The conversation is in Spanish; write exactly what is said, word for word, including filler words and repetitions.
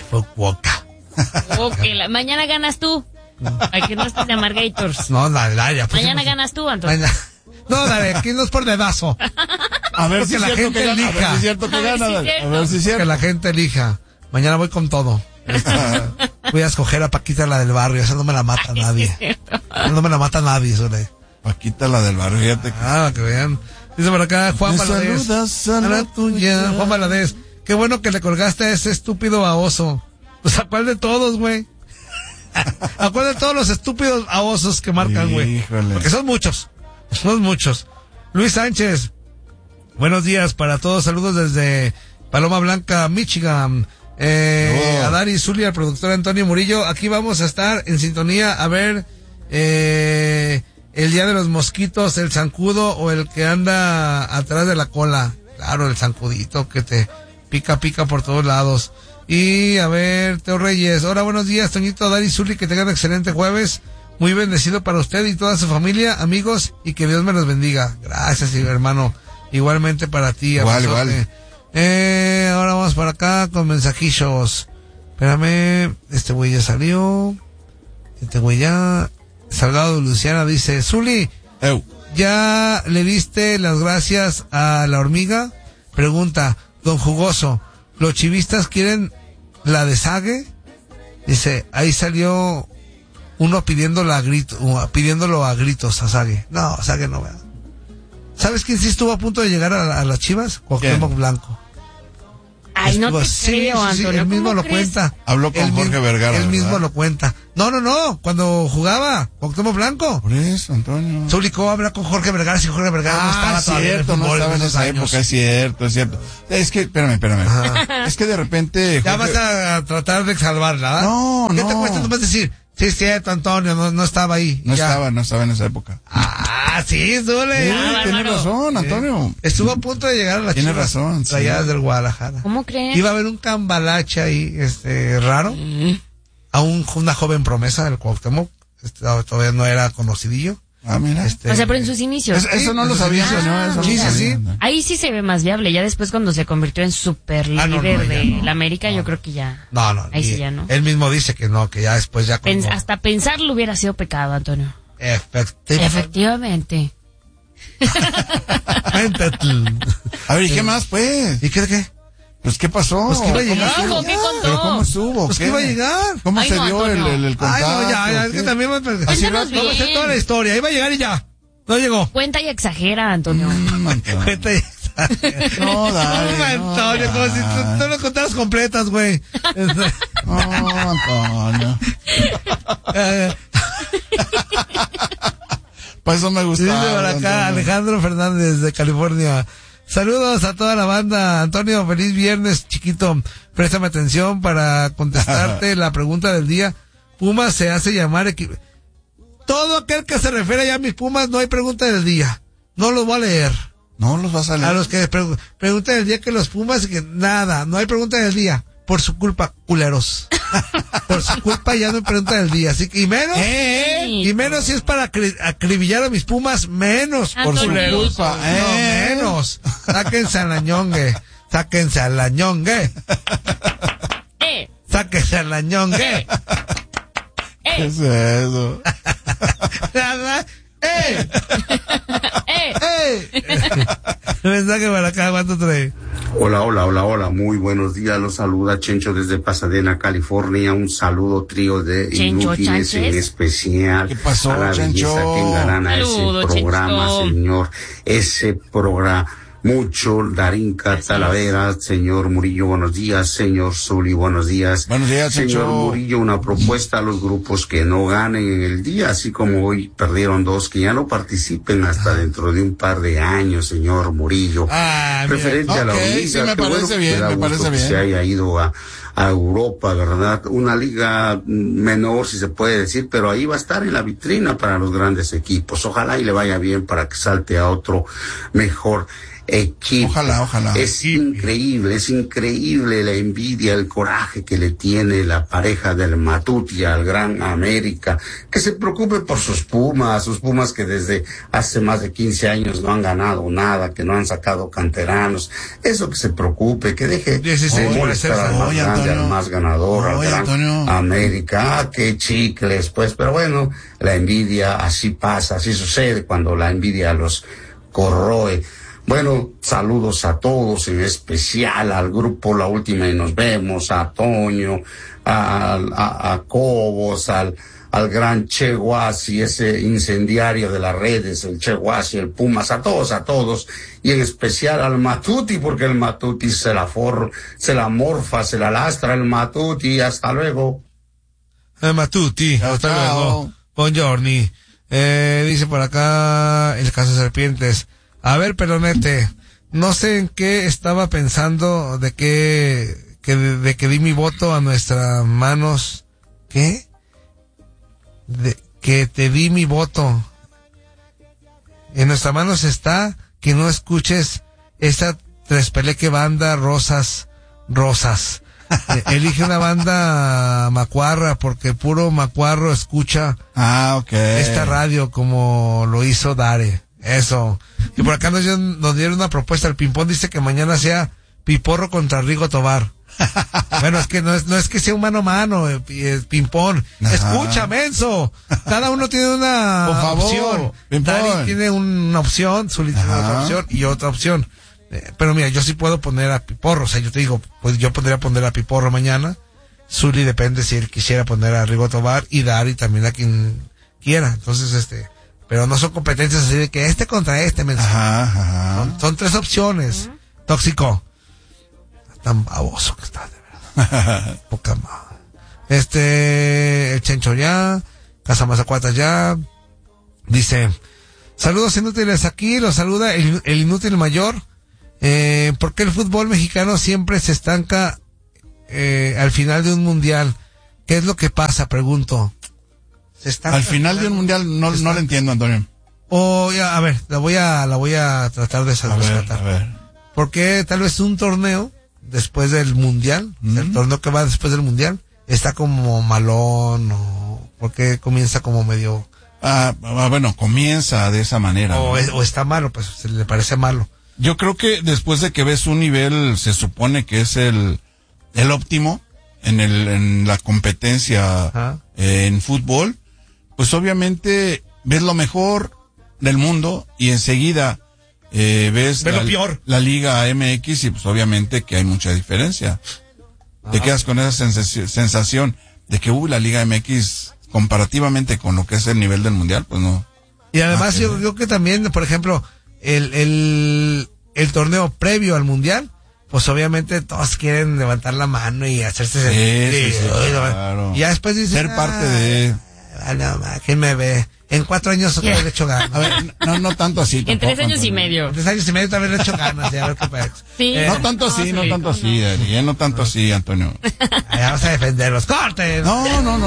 Fukuoka. Ok, la, mañana ganas tú. Para que no estés de Amargators. No, dale, dale. Pues, mañana pues, ganas tú, Antonio. Mañana. No, dale, aquí no es por dedazo. A ver si que la cierto gente que gana, elija. a ver si es cierto que gana, si dale. cierto. A ver si es cierto. Que la gente elija. Mañana voy con todo. Voy a escoger a Paquita, la del barrio. Esa no me la mata nadie. Esa no me la mata nadie, Sole. Paquita, la del barrio, fíjate. Ah, que vean. Dice por acá Juan Me Valadez. saludas a A la la tuya. tuya. Juan Valadez. Qué bueno que le colgaste a ese estúpido baboso. Pues a cuál de todos, güey. ¿A cuál de todos los estúpidos babosos que marcan, güey? Híjole. Porque son muchos. Son muchos. Luis Sánchez. Buenos días para todos. Saludos desde Paloma Blanca, Michigan. Eh, Oh. A Dari Zulia, al productor Antonio Murillo. Aquí vamos a estar en sintonía a ver eh, el día de los mosquitos, el zancudo o el que anda atrás de la cola. Claro, el zancudito que te pica, pica por todos lados. Y a ver, Teo Reyes. Hola, buenos días, Toñito, Dari Zuli, que tengan un excelente jueves. Muy bendecido para usted y toda su familia, amigos, y que Dios me los bendiga. Gracias, hermano. Igualmente para ti. Igual, abrazote. igual. Eh, ahora vamos para acá con mensajillos. Espérame, este güey ya salió. Este güey ya. Salgado de Luciana dice, Zuli, Eu. ¿ya le diste las gracias a la hormiga? Pregunta, don Jugoso, ¿los chivistas quieren la de Sague? Dice, ahí salió uno pidiéndolo a gritos, pidiéndolo a gritos a Sague. No, Sague no, ¿verdad? ¿Sabes quién sí estuvo a punto de llegar a, a las Chivas? Cuauhtémoc Blanco. Ay, no te Estuvo- creo, sí, sí, sí, Antonio. él mismo ¿cómo lo crees? cuenta. Habló con Él Jorge mismo- Vergara, Él mismo ¿verdad? lo cuenta. No, no, no, cuando jugaba Cuauhtémoc Blanco. Por eso, Antonio. Zulicó habla con Jorge Vergara, si Jorge Vergara no estaba Ah, todavía en el cierto, no fútbol estaba en esos esa años. época, es cierto, es cierto. Es que, espérame, espérame. Ajá. Es que de repente... Ya Jorge- vas a tratar de salvarla, ¿verdad? No, ¿Qué no. te cuesta nomás decir? Sí, es cierto, Antonio, no, no estaba ahí. No Ya. estaba, no estaba en esa época. Ah, sí, Zule. Sí, Ah, tiene bárbaro. razón, Antonio. Estuvo a punto de llegar a la Tiene Chivas. razón, sí. Rayadas del Guadalajara. ¿Cómo crees? Iba a haber un cambalache ahí, este, raro. Mm. A un, una joven promesa del Cuauhtémoc. Este, todavía no era conocidillo. Ah, mira. Este, O sea, pero en sus inicios. Es- eso no lo sabía, Ah, Antonio. Eso no sí, lo sí, sabía. sí. Ahí sí se ve más viable. Ya después cuando se convirtió en super líder Ah, no, no, ya de no. la América, yo creo que ya... No, no. Ahí y sí ya no. Él mismo dice que no, que ya después ya Pens- cuando- hasta pensarlo hubiera sido pecado, Antonio. Efectivamente. Efectivamente. A ver, ¿y qué más, pues? ¿Y qué de qué? Pues, ¿qué pasó? Pues que iba a ¿Cómo llegar. estuvo? Dijo, ¿qué contó? ¿Pero cómo estuvo? Pues ¿Qué? que iba a llegar. ¿Cómo Ay, se no, dio el, Antonio. el, el Ay, contacto? no, ya, ya, es que ¿Qué? también me... Así Cuéntanos no- No me sé bien. toda la historia. Iba a llegar y ya. No llegó. Cuenta y exagera, Antonio. Mm, Antonio. Cuenta y- No, dale, No, no, Antonio, como si tú, dale. tú lo contaras completas, güey. Este, No, Antonio. eh, Por eso me Dice gusta. por acá Alejandro Fernández de California. Saludos a toda la banda. Antonio, feliz viernes, chiquito. Préstame atención para contestarte la pregunta del día. Pumas se hace llamar equi- todo aquel que se refiere ya a mis Pumas, no hay pregunta del día. No los voy a leer. No los vas a leer. A los que pre- preguntan del día que los Pumas, que nada, no hay pregunta del día. Por su culpa, culeros. Por su culpa ya no hay pregunta del día. Así que, y menos, ¿Eh? y menos si es para acri- acribillar a mis Pumas, menos por su Antonio. culpa. culpa, ¿eh? No, menos. Sáquense al añongue. Sáquense al añongue. ¡Eh! Sáquense al añongue. ¿Qué es eso? Nada. ¡Eh! ¡Eh! ¡Eh! Mensaje para acá, ¿cuánto trae? Hola, hola, hola, hola, muy buenos días, los saluda Chencho desde Pasadena, California, un saludo trío de Chencho inútiles, Sánchez. en especial ¿Qué pasó, a la Chencho? belleza que engalana Saludo, ese programa, Chencho. señor, ese programa, mucho, Darinka Talavera, señor Murillo, buenos días, señor Zuli, buenos días. Buenos días, Señor Chencho. Murillo, una propuesta a los grupos que no ganen en el día, así como hoy perdieron dos, que ya no participen hasta dentro de un par de años, señor Murillo. Ah, mira. Referente a la Ok, liga, sí, me qué parece bueno, bien, me da me gusto parece que bien. se haya ido a, a Europa, ¿verdad? Una liga menor, si se puede decir, pero ahí va a estar en la vitrina para los grandes equipos. Ojalá y le vaya bien para que salte a otro mejor. equipo. Ojalá, ojalá. Es increíble, es increíble la envidia, el coraje que le tiene la pareja del Matute al Gran América. Que se preocupe por sus Pumas, sus Pumas que desde hace más de quince años no han ganado nada, que no han sacado canteranos. Eso que se preocupe, que deje de molestar al más Oye, grande, Antonio. al más ganador, al Oye, Gran Antonio. América. Ah, qué chicles, pues. Pero bueno, la envidia así pasa, así sucede cuando la envidia los corroe. Bueno, saludos a todos, en especial al grupo La Última y Nos Vemos, a Toño, a, a, a Cobos, al, al gran Che Guasi, ese incendiario de las redes, el Che Guasi, el Pumas, a todos, a todos, y en especial al Matuti, porque el Matuti se la for, se la morfa, se la lastra el Matuti. Hasta luego. Eh, Matuti, Chao, hasta chao. luego. Buongiorni. Eh, dice por acá el caso Serpientes. A ver, Pelonete, no sé en qué estaba pensando de que, que de, de que di mi voto a nuestras manos. ¿Qué? De que te di mi voto. En nuestras manos está que no escuches esa trespeleque banda Rosas, Rosas. Eh, elige una banda macuarra porque puro macuarro escucha Ah, ok. esta radio como lo hizo Dare. Eso. Y por acá nos dieron, nos dieron una propuesta. El Pimpón dice que mañana sea Piporro contra Rigo Tobar. Bueno, es que no es, no es que sea un mano a mano, eh, eh, Pimpón. Ajá. Escucha, menso. Cada uno tiene una Por favor, opción. Pimpón. Dare tiene una opción, Zuli tiene Ajá. otra opción y otra opción. Eh, pero mira, yo sí puedo poner a Piporro. O sea, yo te digo, pues yo podría poner a Piporro mañana. Zuli depende si él quisiera poner a Rigo Tobar y Dari también a quien quiera. Entonces, este, pero no son competencias así de que este contra este, menso. Ajá, ajá. Son, son tres opciones. Tóxico. Tan baboso que estás, de verdad. Poca madre. Este, el Chencho ya, Casa Mazacuata ya. Dice, saludos inútiles, aquí los saluda el, el inútil mayor. Eh, ¿por qué el fútbol mexicano siempre se estanca eh, al final de un mundial? ¿Qué es lo que pasa? Pregunto. Se estanca Al final de un mundial no, no lo entiendo, Antonio. O ya, a ver, la voy a, la voy a tratar de A ver, rescatar. a ver. Porque tal vez un torneo después del mundial, Mm. el torneo que va después del mundial, está como malón o porque comienza como medio Ah, ah, bueno, comienza de esa manera. o, ¿no? es- o está malo, pues se le parece malo. Yo creo que después de que ves un nivel, se supone que es el, el óptimo en el, en la competencia Ajá. eh, en fútbol, pues obviamente ves lo mejor del mundo y enseguida eh, ves Ves lo la, peor. la Liga M X y pues obviamente que hay mucha diferencia. Te Ah. quedas con esa sensaci- sensación de que uy, la Liga M X comparativamente con lo que es el nivel del mundial, pues no. Y además Ah, yo sí. creo que también, por ejemplo, el, el, el torneo previo al mundial, pues obviamente todos quieren levantar la mano y hacerse Sí, sentir. sí, sí, Y- claro. Y ya después dicen, Ser parte de- Ah, no, ma, ¿quién me ve? En cuatro años otra vez le echo ganas. A ver, no, no tanto así. En tampoco, tres años y Antonio. medio. En tres años y medio también le echo ganas, ya a ver qué pasa. Sí. Eh, No tanto así, no sí, tanto ¿cómo así, Dari, eh, no tanto así, Antonio. Ay, vamos a defenderlos. ¡Corten! No, no, no.